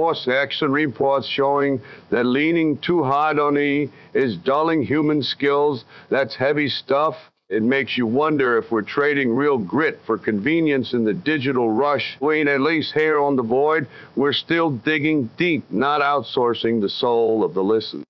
course action reports showing that leaning too hard on E is dulling human skills. That's heavy stuff. It makes you wonder if we're trading real grit for convenience in the digital rush. We ain't at least here on The Void. We're still digging deep, not outsourcing the soul of the listen.